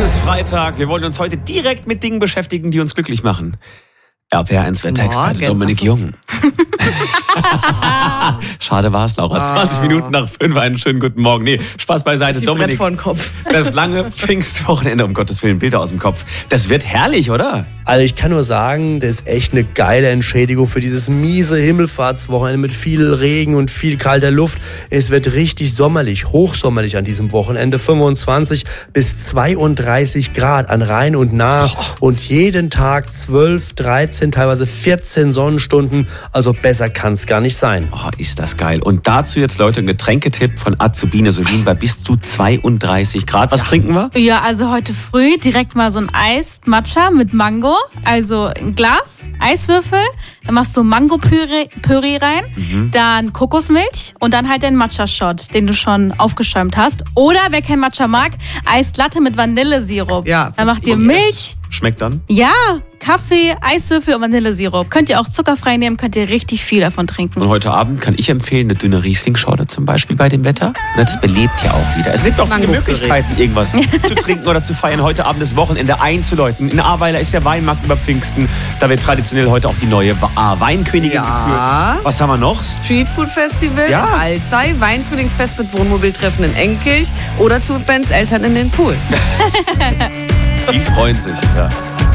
ist Freitag. Wir wollen uns heute direkt mit Dingen beschäftigen, die uns glücklich machen. RPR1 Wetterexperte Dominik Jung. Schade war's, Laura. 20 Minuten nach 5. Einen schönen guten Morgen. Nee, Spaß beiseite. Dominik, vor den Kopf. das lange Pfingstwochenende, um Gottes Willen, Bilder aus dem Kopf. Das wird herrlich, oder? Also ich kann nur sagen, das ist echt eine geile Entschädigung für dieses miese Himmelfahrtswochenende mit viel Regen und viel kalter Luft. Es wird richtig sommerlich, hochsommerlich an diesem Wochenende. 25 bis 32 Grad an Rhein und Nah. Und jeden Tag 12, 13, teilweise 14 Sonnenstunden. Also besser kann es gar nicht sein. Oh, ist das geil. Und dazu jetzt, Leute, ein Getränketipp von Azubine Solin bei bis zu 32 Grad. Was trinken wir? Ja, also heute früh direkt mal so ein Eis-Matcha mit Mango. Also ein Glas, Eiswürfel, dann machst du Mango-Püree rein, dann Kokosmilch und dann halt den Matcha-Shot, den du schon aufgeschäumt hast. Oder, wer kein Matcha mag, Eislatte mit Vanillesirup. Ja. Dann macht ihr Milch. Schmeckt dann? Ja, Kaffee, Eiswürfel und Vanillesirup. Könnt ihr auch zuckerfrei nehmen, könnt ihr richtig viel davon trinken. Und heute Abend kann ich empfehlen, eine dünne Riesling-Schorle zum Beispiel bei dem Wetter. Das belebt ja auch wieder. Es gibt doch viele Möglichkeiten, irgendwas zu trinken oder zu feiern. Heute Abend ist Wochenende einzuläuten. In Ahrweiler ist der Weinmarkt über Pfingsten. Da wird traditionell heute auch die neue Weinkönigin gekürt. Was haben wir noch? Streetfood Festival, Ja. Alzey, Weinfrühlingsfest mit Wohnmobiltreffen in Enkirch oder zu Bens Eltern in den Pool. Die freuen sich. Ja.